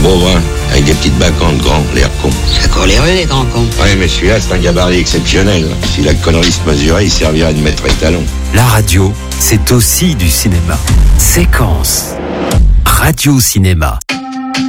Gros brun, avec des petites bacantes grands, l'air con. Ça court les rues, les grands cons. Ouais, mais celui-là, c'est un gabarit exceptionnel. Si la connerie se mesurait, il servirait de maître étalon. La radio, c'est aussi du cinéma. Séquence. Radio Cinéma.